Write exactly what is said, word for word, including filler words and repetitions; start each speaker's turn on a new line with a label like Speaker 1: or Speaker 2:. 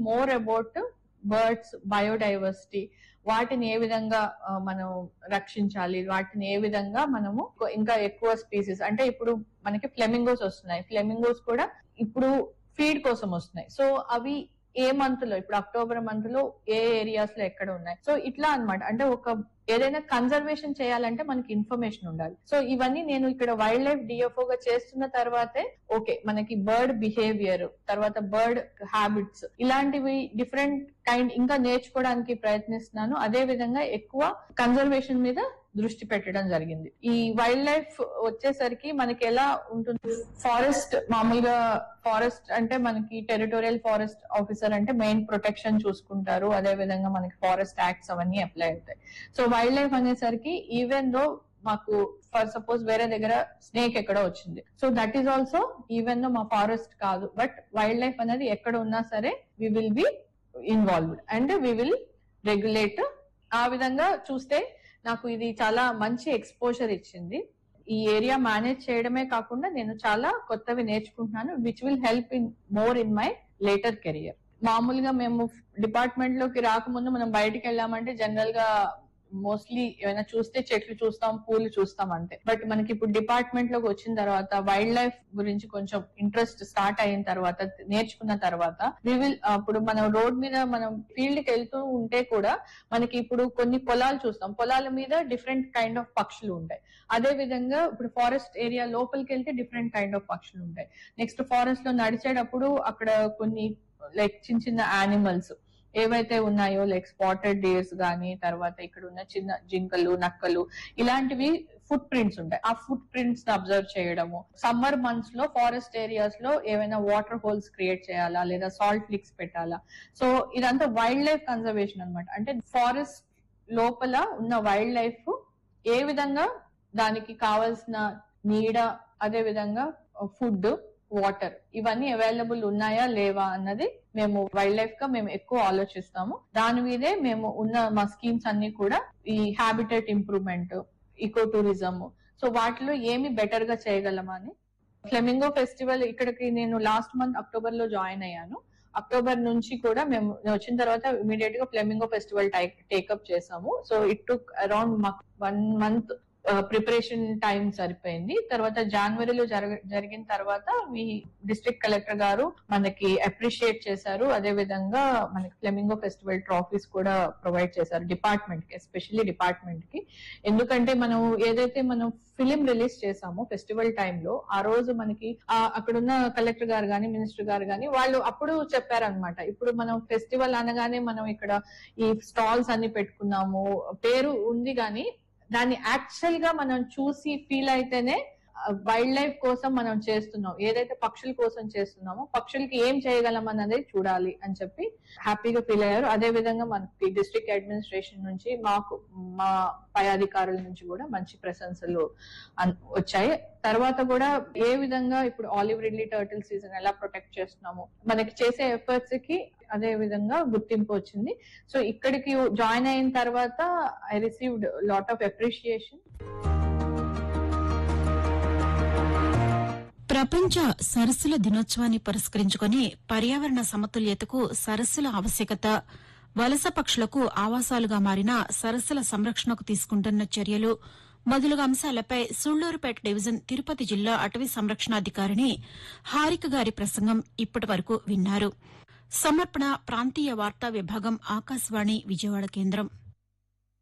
Speaker 1: More about birds biodiversity, వాటిని ఏ విధంగా మనం రక్షించాలి, వాటిని ఏ విధంగా మనము ఇంకా ఎక్కువ స్పీసీస్, అంటే ఇప్పుడు మనకి ఫ్లెమింగోస్ వస్తున్నాయి. ఫ్లెమింగోస్ కూడా ఇప్పుడు ఫీడ్ కోసం వస్తున్నాయి. సో అవి ఏ మంత్ లో, ఇప్పుడు అక్టోబర్ మంత్ లో ఏ ఏరియాస్ లో ఎక్కడ ఉన్నాయి. సో ఇట్లా అన్నమాట. అంటే ఒక ఏదైనా కన్జర్వేషన్ చేయాలంటే మనకి ఇన్ఫర్మేషన్ ఉండాలి. సో ఇవన్నీ నేను ఇక్కడ వైల్డ్ లైఫ్ డిఎఫ్ఓ గా చేస్తున్న తర్వాతే ఓకే మనకి బర్డ్ బిహేవియర్, తర్వాత బర్డ్ హ్యాబిట్స్, ఇలాంటివి డిఫరెంట్ కైండ్ ఇంకా నేర్చుకోవడానికి ప్రయత్నిస్తున్నాను. అదే విధంగా ఎక్కువ కన్జర్వేషన్ మీద దృష్టి పెట్టడం జరిగింది. ఈ వైల్డ్ లైఫ్ వచ్చేసరికి మనకి ఎలా ఉంటుంది, ఫారెస్ట్ మామూలుగా ఫారెస్ట్ అంటే మనకి టెరిటోరియల్ ఫారెస్ట్ ఆఫీసర్ అంటే మెయిన్ ప్రొటెక్షన్ చూసుకుంటారు. అదే విధంగా మనకి ఫారెస్ట్ యాక్ట్స్ అవన్నీ అప్లై అవుతాయి. సో వైల్డ్ లైఫ్ అనేసరికి ఈవెన్ దో మాకు ఫర్ సపోజ్ వేరే దగ్గర స్నేక్ ఎక్కడ వచ్చింది, so that is also even though మా ఫారెస్ట్ కాదు, బట్ వైల్డ్ లైఫ్ అనేది ఎక్కడ ఉన్నా సరే we will be involved and we will regulate. ఆ విధంగా చూస్తే నాకు ఇది చాలా మంచి ఎక్స్పోజర్ ఇచ్చింది. ఈ ఏరియా మేనేజ్ చేయడమే కాకుండా నేను చాలా కొత్తవి నేర్చుకుంటున్నాను, which will help in more in my later career. మామూలుగా మేము డిపార్ట్మెంట్ లోకి రాకముందు మనం బయటికి వెళ్ళామంటే జనరల్ గా మోస్ట్లీ ఏమైనా చూస్తే చెట్లు చూస్తాం, పూలు చూస్తాం అంతే. బట్ మనకి ఇప్పుడు డిపార్ట్మెంట్ లోకి వచ్చిన తర్వాత వైల్డ్ లైఫ్ గురించి కొంచెం ఇంట్రెస్ట్ స్టార్ట్ అయిన తర్వాత, నేర్చుకున్న తర్వాత వి విల్ ఇప్పుడు మనం రోడ్ మీద మనం ఫీల్డ్ కి వెళ్తూ ఉంటే కూడా మనకి ఇప్పుడు కొన్ని పొలాలు చూస్తాం, పొలాల మీద డిఫరెంట్ కైండ్ ఆఫ్ పక్షులు ఉంటాయి. అదే విధంగా ఇప్పుడు ఫారెస్ట్ ఏరియా లోపలికి వెళ్తే డిఫరెంట్ కైండ్ ఆఫ్ పక్షులు ఉంటాయి. నెక్స్ట్ ఫారెస్ట్ లో నడిచేటప్పుడు అక్కడ కొన్ని లైక్ చిన్న చిన్న యానిమల్స్ ఏవైతే ఉన్నాయో లైక్ స్పాటెడ్ డేర్స్ గానీ, తర్వాత ఇక్కడ ఉన్న చిన్న జింకలు, నక్కలు, ఇలాంటివి ఫుట్ ప్రింట్స్ ఉంటాయి. ఆ ఫుట్ ప్రింట్స్ అబ్జర్వ్ చేయడము. సమ్మర్ మంత్స్ లో ఫారెస్ట్ ఏరియాస్ లో ఏమైనా వాటర్ హోల్స్ క్రియేట్ చేయాలా లేదా సాల్ట్ లిక్స్ పెట్టాలా. సో ఇదంతా వైల్డ్ లైఫ్ కన్జర్వేషన్ అనమాట. అంటే ఫారెస్ట్ లోపల ఉన్న వైల్డ్ లైఫ్ ఏ విధంగా దానికి కావాల్సిన నీడ, అదే విధంగా ఫుడ్, వాటర్, ఇవన్నీ అవైలబుల్ ఉన్నాయా లేవా అన్నది మేము వైల్డ్ లైఫ్ గా మేము ఎక్కువ ఆలోచిస్తాము. దాని మీదే మేము ఉన్న మా స్కీమ్స్ అన్ని కూడా ఈ habitat improvement, eco tourism, so వాటిలో ఏమి బెటర్ గా చేయగలమా అని. ఫ్లెమింగో ఫెస్టివల్ ఇక్కడికి నేను లాస్ట్ మంత్ అక్టోబర్ లో జాయిన్ అయ్యాను. అక్టోబర్ నుంచి కూడా మేము వచ్చిన తర్వాత ఇమీడియట్ గా ఫ్లెమింగో ఫెస్టివల్ టేకప్ చేసాము. సో ఇట్ టుక్ అరౌండ్ మాకు వన్ మంత్ ప్రిపరేషన్ టైం సరిపోయింది. తర్వాత జనవరిలో జరిగిన తర్వాత మీ డిస్ట్రిక్ట్ కలెక్టర్ గారు మనకి అప్రిషియేట్ చేశారు. అదే విధంగా మనకి ఫ్లెమింగో ఫెస్టివల్ ట్రాఫీస్ కూడా ప్రొవైడ్ చేశారు డిపార్ట్మెంట్ కి, ఎస్పెషల్లీ డిపార్ట్మెంట్ కి. ఎందుకంటే మనం ఏదైతే మనం ఫిలిం రిలీజ్ చేసామో ఫెస్టివల్ టైంలో, ఆ రోజు మనకి అక్కడున్న కలెక్టర్ గారు గాని, మినిస్టర్ గారు గాని వాళ్ళు అప్పుడు చెప్పారనమాట, ఇప్పుడు మనం ఫెస్టివల్ అనగానే మనం ఇక్కడ ఈ స్టాల్స్ అన్ని పెట్టుకున్నాము, పేరు ఉంది గాని దాన్ని యాక్చువల్ గా మనం చూసి ఫీల్ అయితేనే వైల్డ్ లైఫ్ కోసం మనం చేస్తున్నాం, ఏదైతే పక్షుల కోసం చేస్తున్నామో పక్షులకి ఏం చేయగలం అన్నది చూడాలి అని చెప్పి హ్యాపీగా ఫీల్ అయ్యారు. అదే విధంగా మనకి డిస్ట్రిక్ట్ అడ్మినిస్ట్రేషన్ నుంచి మాకు మా పై అధికారుల నుంచి కూడా మంచి ప్రశంసలు వచ్చాయి. తర్వాత కూడా ఏ విధంగా ఇప్పుడు ఆలివ్ రిడ్లీ టర్టిల్ సీజన్ ఎలా ప్రొటెక్ట్ చేస్తున్నాము, మనకి చేసే ఎఫర్ట్స్ కి అదే విధంగా గుర్తింపు వచ్చింది. సో ఇక్కడికి జాయిన్ అయిన తర్వాత I received lot of appreciation.
Speaker 2: ప్రపంచ సరస్సుల దినోత్సవాన్ని పురస్కరించుకుని పర్యావరణ సమతుల్యతకు సరస్సుల ఆవశ్యకత, వలస పక్షులకు ఆవాసాలుగా మారిన సరస్సుల సంరక్షణకు తీసుకుంటున్న చర్యలు మొదలగు అంశాలపై సూళ్లూరుపేట డివిజన్ తిరుపతి జిల్లా అటవీ సంరక్షణాధికారిణి హారిక గారి ప్రసంగం ఇప్పటి వరకు విన్నారు. సమర్పణ ప్రాంతీయ వార్తా విభాగం, ఆకాశవాణి విజయవాడ కేంద్రం.